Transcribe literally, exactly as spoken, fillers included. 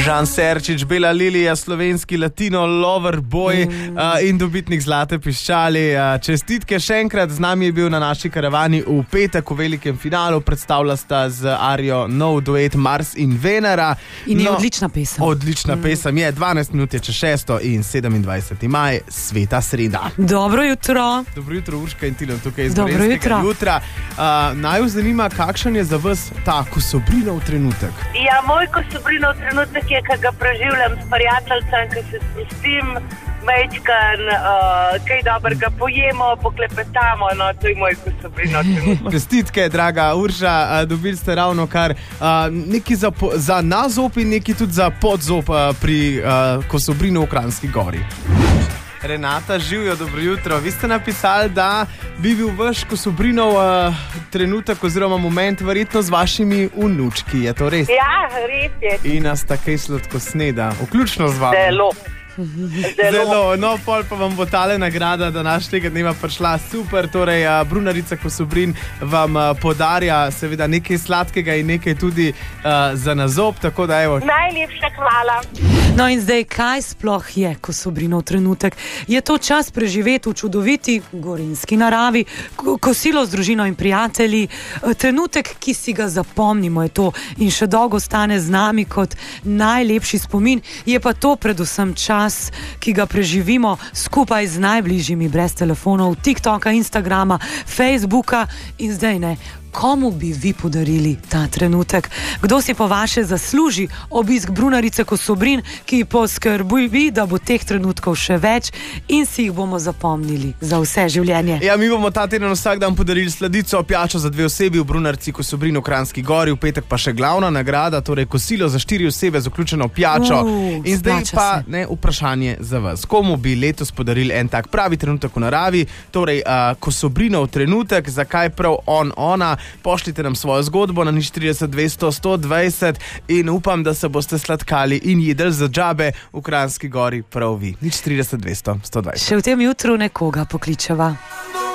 Žan Serčič, Bela Lilija, slovenski latino lover boy mm. uh, in dobitnik Zlate piščali. Uh, čestitke še enkrat, z nami je bil na naši karavani v petek v velikem finalu, predstavlja sta z Arijo nov duet Mars in Venera. In je no, odlična pesem. Odlična mm. pesem je, dvanajst minut je čez šesto in sedemindvajseti maj, sveta sreda. Dobro jutro. Dobro jutro, Urška in Tilo, tukaj iz Dobro Gorenjskega jutro. jutra. Uh, naj vas zanima, kakšen je za vas ta Kosobrinov trenutek? Ja, moj Kosobrinov trenutek je, ki ga preživljam s prijateljcem, ki se spustim, mečkan, uh, kaj dobrega pojemo, poklepetamo, no, to je moj Kosobrinov trenutek. Čestitke, draga Urša, uh, dobili ste ravno kar uh, neki za, za nazop in neki tudi za podzop uh, pri uh, Kosobrinu v Kranjski Gori. Renata, živijo, dobro jutro. Vi ste napisali, da bi bil vaš Kosobrinov uh, trenutek oziroma moment verjetno z vašimi vnučki. Je to res? Ja, res je. In nas takaj sladko sneda, vključno z vami. Zelo. Zelo. Zelo, no pol pa vam bo tale nagrada današnjega dneva prišla super, torej uh, Brunarica Kosobrin vam uh, podarja seveda nekaj sladkega in nekaj tudi uh, za nazob, tako da evo. Najlepša hvala. No in zdaj, kaj sploh je Kosobrinov trenutek? Je to čas preživeti v čudoviti gorenjski naravi, kosilo z družino in prijatelji, trenutek, ki si ga zapomnimo, je to in še dolgo stane z nami kot najlepši spomin, je pa to predvsem čas, ki ga preživimo skupaj z najbližjimi, brez telefonov, TikToka, Instagrama, Facebooka in zdaj ne. Komu bi vi podarili ta trenutek? Kdo si po vaše zasluži obisk Brunarice Kosobrin, ki poskrbi, da bo teh trenutkov še več in si jih bomo zapomnili za vse življenje? Ja, mi bomo ta teden vsak dan podarili sladico, pijačo za dve osebi v Brunarici Kosobrin v Kranjski Gori, v petek pa še glavna nagrada, torej kosilo za štiri osebe z vključeno pijačo. Uh, in zdaj pa ne, vprašanje za vas. Komu bi letos podarili en tak pravi trenutek v naravi, torej uh, Kosobrinov trenutek, zakaj prav on, ona? Pošljite nam svojo zgodbo na nič trideset dvesto sto dvajset in upam, da se boste sladkali in jedli za džabe v Kranjski Gori prav vi. nič trideset dvesto sto dvajset. Še v tem jutru nekoga pokličeva.